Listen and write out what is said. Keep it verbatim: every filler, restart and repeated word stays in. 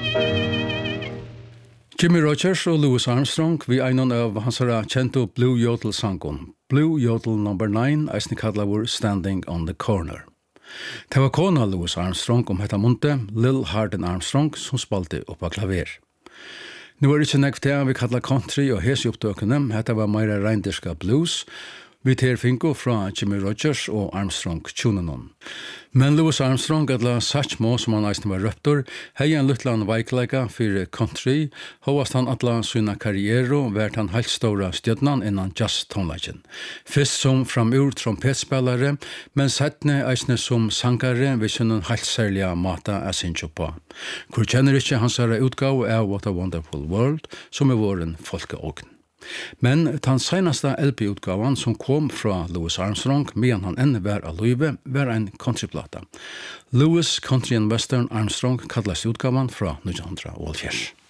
Jimmy Rogers og Louis Armstrong vi einan av hansara kjento Blue Yodel-sangon. Blue Yodel number nine, eisne kallar Standing on the Corner. Det var kona Louis Armstrong om hetta munte, Lil Hardin Armstrong, som spalte oppa klaver. Nu er det ikke nekv til vi kallar country og hesi opptøkene, hetta var meira reinderska blues, vi ter finko fra Jimmy Rogers og Armstrong tjunenon. Men Louis Armstrong adla Satchmo, som han eisne var røptor, hei en luttlan veikleika fyrir country, hovast han atla syna karriero, vært han heilt stora stjødnan innan jazz-tonlagen. Fyrst som framur trompetspelare, men settne eisne som sangare vi synnen heilt særliga mata a sinjo på. Hvor kjenner ikkje hansara utgave av What a Wonderful World, som er våren folkeågn. Men den senaste L P-utgavan som kom fra Louis Armstrong, medan han enne var av Louis, var en countryplata. Louis Country and Western Armstrong kallast utgavan fra nittonhundraåttioåtta.